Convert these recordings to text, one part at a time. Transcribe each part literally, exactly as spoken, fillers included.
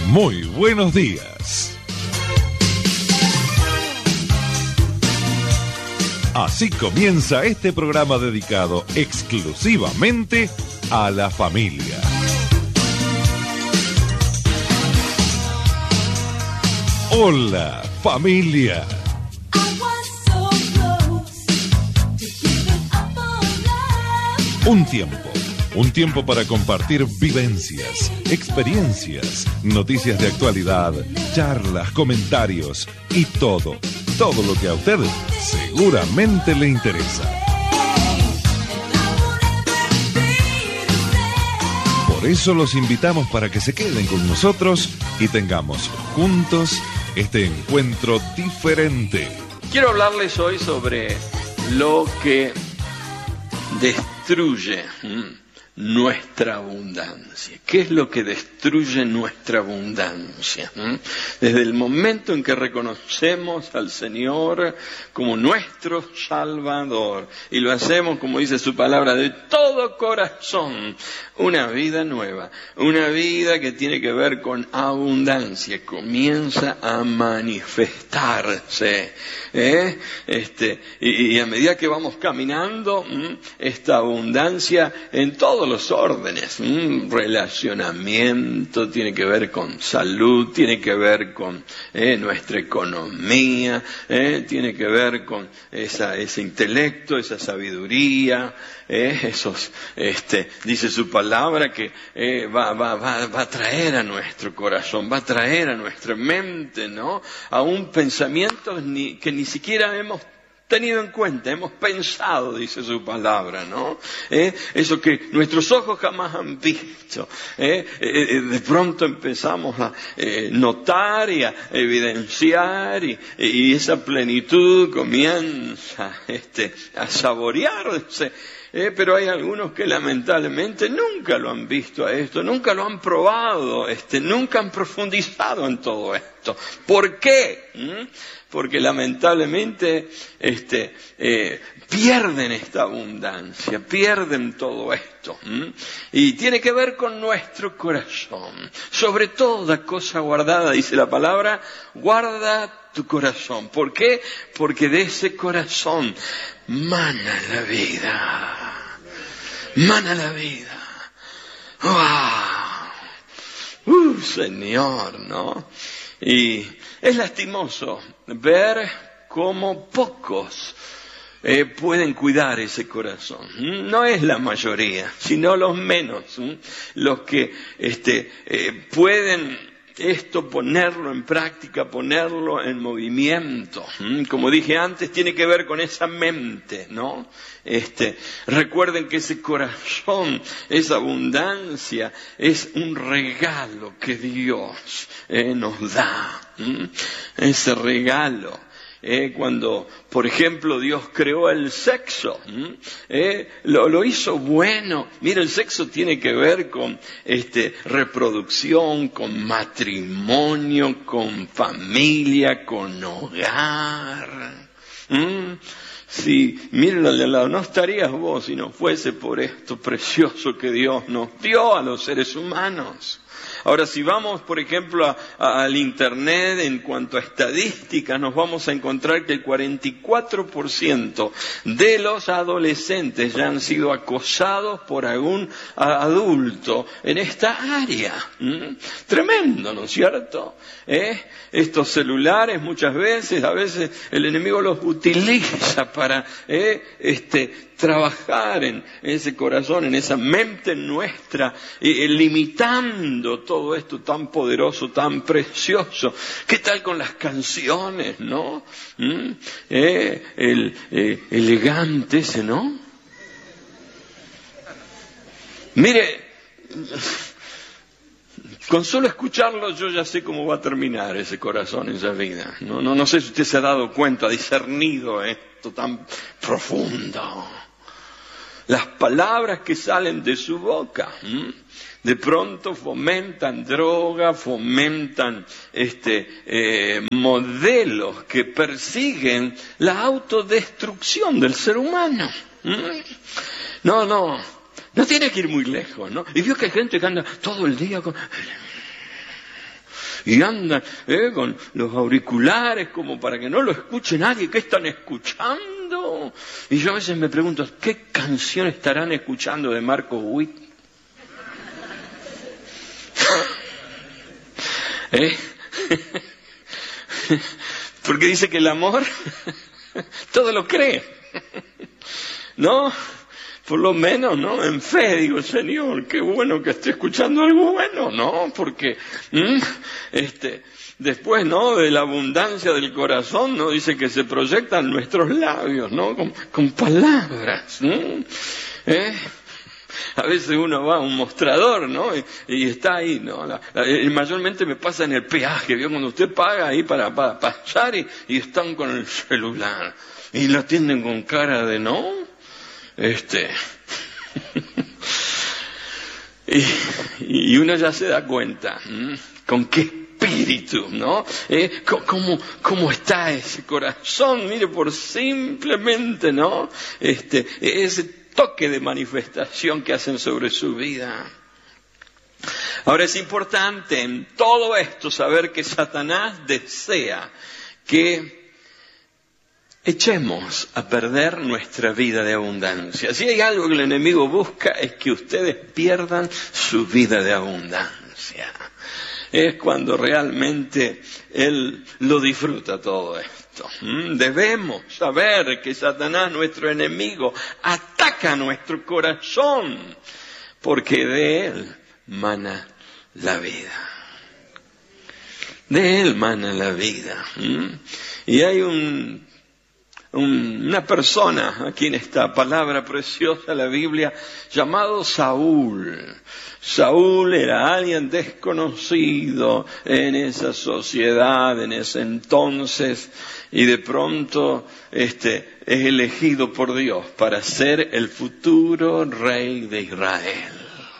Muy buenos días. Así comienza este programa dedicado exclusivamente a la familia. Hola, familia. Un tiempo, un tiempo para compartir vivencias, experiencias, noticias de actualidad, charlas, comentarios y todo, todo lo que a usted seguramente le interesa. Por eso los invitamos para que se queden con nosotros y tengamos juntos este encuentro diferente. Quiero hablarles hoy sobre lo que destruye nuestra abundancia. ¿Qué es lo que destruye nuestra abundancia? Desde el momento en que reconocemos al Señor como nuestro Salvador y lo hacemos, como dice su palabra, de todo corazón, una vida nueva, una vida que tiene que ver con abundancia, comienza a manifestarse, ¿eh? este, y, y a medida que vamos caminando, esta abundancia en todos los órdenes, ¿m? relacionamiento, tiene que ver con salud, tiene que ver con eh, nuestra economía, eh, tiene que ver con esa, ese intelecto, esa sabiduría, eh, esos, este, dice su palabra que eh, va, va, va, va a traer a nuestro corazón, va a traer a nuestra mente, ¿no? A un pensamiento ni, que ni siquiera hemos tenido en cuenta, hemos pensado, dice su palabra, ¿no? ¿Eh? Eso que nuestros ojos jamás han visto. ¿eh? Eh, de pronto empezamos a eh, notar y a evidenciar y, y esa plenitud comienza este, a saborearse. Eh, pero hay algunos que lamentablemente nunca lo han visto a esto, nunca lo han probado, este, nunca han profundizado en todo esto. ¿Por qué? ¿Mm? Porque lamentablemente este, eh, pierden esta abundancia, pierden todo esto. ¿Mm? Y tiene que ver con nuestro corazón. Sobre toda cosa guardada, dice la palabra, guarda tu corazón. ¿Por qué? Porque de ese corazón mana la vida. Mana la vida. ¡Wow! ¡Uh, Señor! ¿No? Y es lastimoso ver cómo pocos eh, pueden cuidar ese corazón. No es la mayoría, sino los menos, ¿sí? Los que este, eh, pueden esto ponerlo en práctica, ponerlo en movimiento. Como dije antes, tiene que ver con esa mente, ¿no? Este, recuerden que ese corazón, esa abundancia, es un regalo que Dios eh, nos da. ¿Mm? Ese regalo. Eh, cuando, por ejemplo, Dios creó el sexo, eh, lo, lo hizo bueno. Mira, el sexo tiene que ver con este, reproducción, con matrimonio, con familia, con hogar. ¿Mm? Sí, mira, al lado, no estarías vos si no fuese por esto precioso que Dios nos dio a los seres humanos. Ahora, si vamos, por ejemplo, a, a, al Internet, en cuanto a estadísticas, nos vamos a encontrar que el cuarenta y cuatro por ciento de los adolescentes ya han sido acosados por algún a, adulto en esta área. ¿Mm? Tremendo, ¿no es cierto? ¿Eh? Estos celulares muchas veces, a veces el enemigo los utiliza para eh, este, trabajar en ese corazón, en esa mente nuestra, eh, limitando todo esto tan poderoso, tan precioso. ¿Qué tal con las canciones, no? ¿Mm? Eh, el eh, elegante ese, ¿no? Mire, con solo escucharlo yo ya sé cómo va a terminar ese corazón, esa vida. No, no, no sé si usted se ha dado cuenta, discernido esto tan profundo. Las palabras que salen de su boca, ¿m? de pronto fomentan droga, fomentan este, eh, modelos que persiguen la autodestrucción del ser humano. ¿M? No, no, no tiene que ir muy lejos, ¿no? Y vio que hay gente que anda todo el día con... y andan eh, con los auriculares como para que no lo escuche nadie. ¿Qué están escuchando? Y yo a veces me pregunto, ¿qué canción estarán escuchando de Marcos Witt? ¿Eh? Porque dice que el amor todo lo cree, ¿no? Por lo menos, ¿no? En fe, digo, Señor, qué bueno que esté escuchando algo bueno, ¿no? Porque, ¿m? este, después, ¿no? De la abundancia del corazón, ¿no? Dice que se proyectan nuestros labios, ¿no? Con, con palabras, ¿no? ¿Eh? A veces uno va a un mostrador, ¿no? Y, y está ahí, ¿no? La, la, y mayormente me pasa en el peaje, ¿vio? Cuando usted paga ahí para, para pasar y, y están con el celular. Y lo atienden con cara de, ¿no? Este... y, y uno ya se da cuenta, ¿m? Con qué espíritu, ¿no? ¿Eh? ¿Cómo, cómo está ese corazón? Mire, por simplemente, ¿no? Este, ese toque de manifestación que hacen sobre su vida. Ahora es importante en todo esto saber que Satanás desea que echemos a perder nuestra vida de abundancia. Si hay algo que el enemigo busca es que ustedes pierdan su vida de abundancia. Es cuando realmente él lo disfruta todo esto. Debemos saber que Satanás, nuestro enemigo, ataca nuestro corazón porque de él mana la vida. De él mana la vida. Y hay un una persona aquí en esta palabra preciosa de la Biblia llamado Saúl. Saúl era alguien desconocido en esa sociedad, en ese entonces, y de pronto este es elegido por Dios para ser el futuro rey de Israel.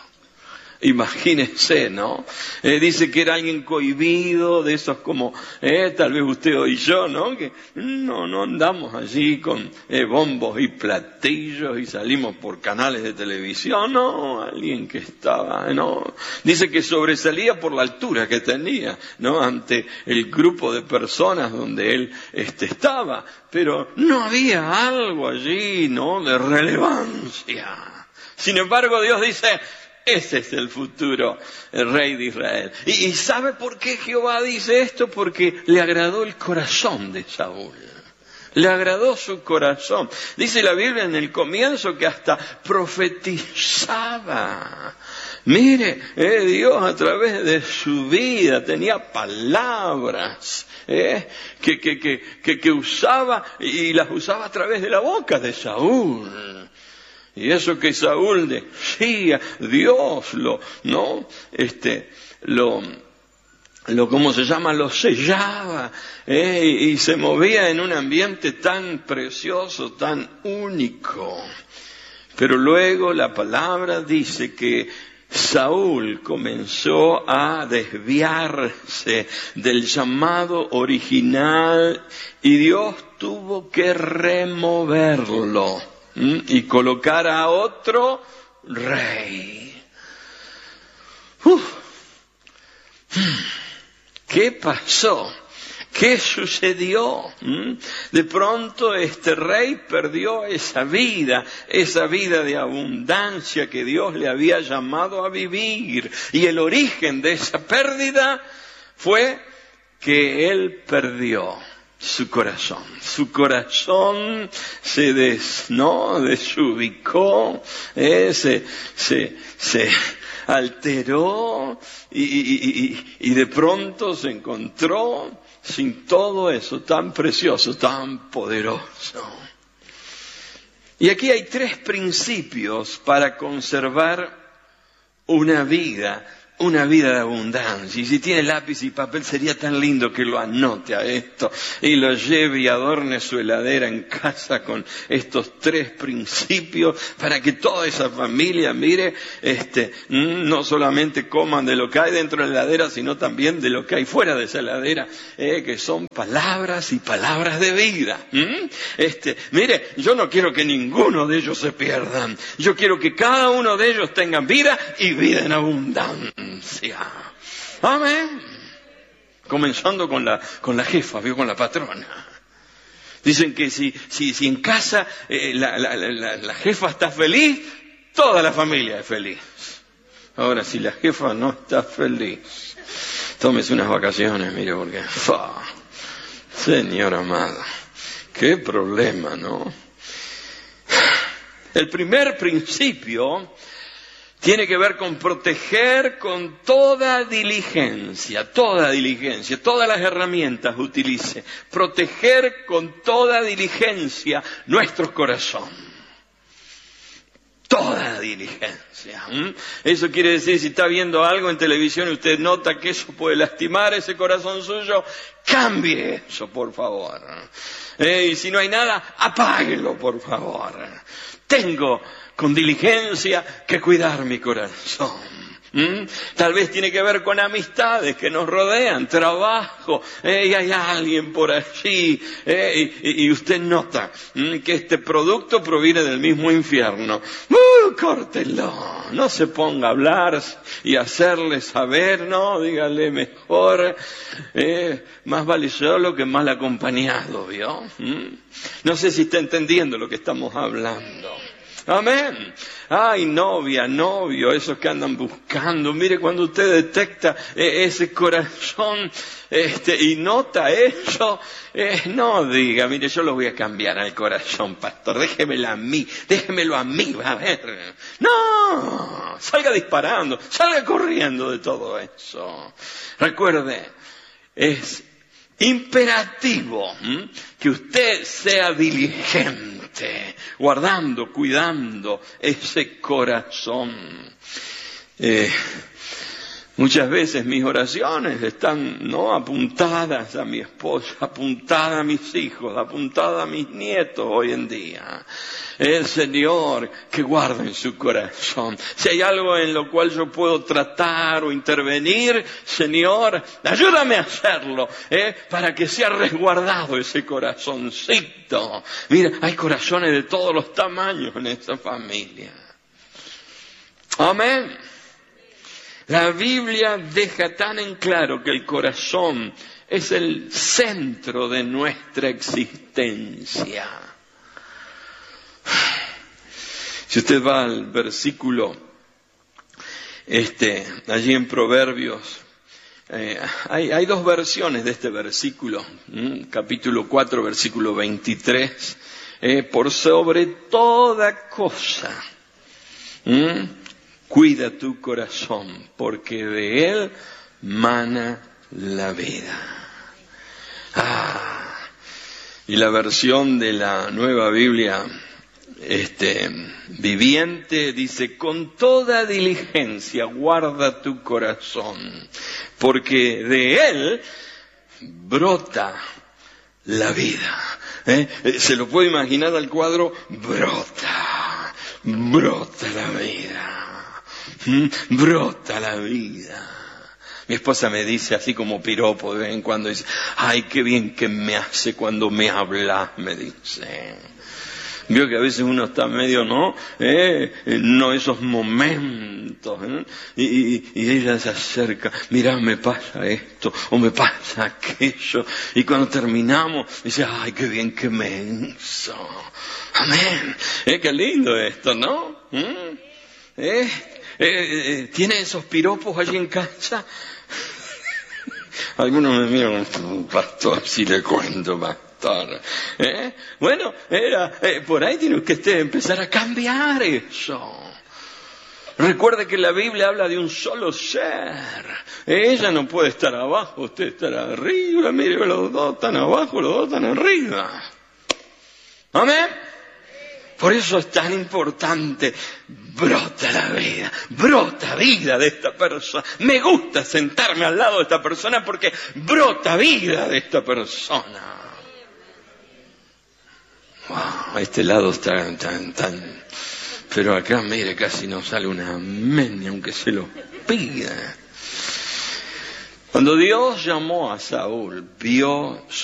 Imagínense, ¿no? Eh, dice que era alguien cohibido, de esos como, eh, tal vez usted o yo, ¿no? Que no, no andamos allí con eh, bombos y platillos y salimos por canales de televisión, no, alguien que estaba, ¿no? Dice que sobresalía por la altura que tenía, ¿no? Ante el grupo de personas donde él este, estaba, pero no había algo allí, ¿no? De relevancia. Sin embargo, Dios dice, ese es el futuro el rey de Israel. ¿Y, ¿Y sabe por qué Jehová dice esto? Porque le agradó el corazón de Saúl. Le agradó su corazón. Dice la Biblia en el comienzo que hasta profetizaba. Mire, eh, Dios a través de su vida tenía palabras eh, que, que, que, que, que usaba y las usaba a través de la boca de Saúl. Y eso que Saúl decía, Dios lo, ¿no? Este, lo, lo, ¿cómo se llama? Lo sellaba, ¿eh? y, y se movía en un ambiente tan precioso, tan único. Pero luego la palabra dice que Saúl comenzó a desviarse del llamado original y Dios tuvo que removerlo y colocar a otro rey. Uf. ¿Qué pasó? ¿Qué sucedió? De pronto este rey perdió esa vida, esa vida de abundancia que Dios le había llamado a vivir. Y el origen de esa pérdida fue que él perdió su corazón. Su corazón se des, ¿no? desubicó, eh, se, se, se alteró y, y, y, y de pronto se encontró sin todo eso tan precioso, tan poderoso. Y aquí hay tres principios para conservar una vida Una vida de abundancia. Y si tiene lápiz y papel, sería tan lindo que lo anote a esto y lo lleve y adorne su heladera en casa con estos tres principios para que toda esa familia, mire, este, no solamente coman de lo que hay dentro de la heladera, sino también de lo que hay fuera de esa heladera, eh, que son palabras y palabras de vida. ¿Mm? Este, mire, yo no quiero que ninguno de ellos se pierdan. Yo quiero que cada uno de ellos tengan vida y vida en abundancia. Amén. Comenzando con la, con la jefa, ¿vio? Con la patrona. Dicen que si, si, si en casa eh, la, la, la, la jefa está feliz, toda la familia es feliz. Ahora, si la jefa no está feliz, tómese unas vacaciones, mire, porque... ¡Fa! Señor amado, qué problema, ¿no? El primer principio tiene que ver con proteger con toda diligencia, toda diligencia, todas las herramientas utilice. Proteger con toda diligencia nuestro corazón. Toda diligencia. ¿Mm? Eso quiere decir, si está viendo algo en televisión y usted nota que eso puede lastimar ese corazón suyo, cambie eso, por favor. Eh, y si no hay nada, apáguelo, por favor. Tengo con diligencia que cuidar mi corazón. ¿Mm? Tal vez tiene que ver con amistades que nos rodean, trabajo, eh, y hay alguien por allí, eh, y, y usted nota ¿mm? que este producto proviene del mismo infierno. ¡Uh, córtelo! No se ponga a hablar y hacerle saber, no, dígale mejor, eh, más vale solo que mal acompañado, ¿vio? ¿Mm? No sé si está entendiendo lo que estamos hablando. Amén. Ay, novia, novio, esos que andan buscando. Mire, cuando usted detecta eh, ese corazón este, y nota eso, eh, no diga, mire, yo lo voy a cambiar al corazón, pastor. Déjemelo a mí, déjemelo a mí, a ver. No, salga disparando, salga corriendo de todo eso. Recuerde, es imperativo ¿m? que usted sea diligente, guardando, cuidando ese corazón. Eh, muchas veces mis oraciones están no apuntadas a mi esposa, apuntadas a mis hijos, apuntadas a mis nietos hoy en día. El Señor que guarda en su corazón. Si hay algo en lo cual yo puedo tratar o intervenir, Señor, ayúdame a hacerlo, ¿eh? para que sea resguardado ese corazoncito. Mira, hay corazones de todos los tamaños en esta familia. Amén. La Biblia deja tan en claro que el corazón es el centro de nuestra existencia. Si usted va al versículo, este, allí en Proverbios, eh, hay, hay dos versiones de este versículo, ¿m? capítulo cuatro, versículo veintitrés, eh, por sobre toda cosa, ¿m? cuida tu corazón, porque de él mana la vida. Ah, y la versión de la Nueva Biblia Este, viviente dice, con toda diligencia guarda tu corazón, porque de él brota la vida. ¿Eh? Se lo puede imaginar al cuadro, brota, brota la vida, ¿Mm? brota la vida. Mi esposa me dice así como piropo de vez en cuando, dice, ay, qué bien que me hace cuando me hablas, me dice. Vio que a veces uno está medio, ¿no? Eh, no esos momentos, ¿eh? y, y, y ella se acerca, mira, me pasa esto, o me pasa aquello, y cuando terminamos, dice, ay, qué bien que me hizo. Amén. Eh, qué lindo esto, ¿no? ¿Mm? ¿Eh? Eh, eh, ¿Tiene esos piropos allí en casa? Algunos me miran, pastor, si le cuento, pastor. ¿Eh? Bueno, era, eh, por ahí tiene que usted empezar a cambiar eso. Recuerde que la Biblia habla de un solo ser. Ella no puede estar abajo, usted estará arriba. Mire, los dos están abajo, los dos están arriba. Amén. Por eso es tan importante. Brota la vida, brota vida de esta persona. Me gusta sentarme al lado de esta persona porque brota vida de esta persona. Wow, este lado está tan, tan... Pero acá, mire, casi no sale una amén, aunque se lo pida. Cuando Dios llamó a Saúl, vio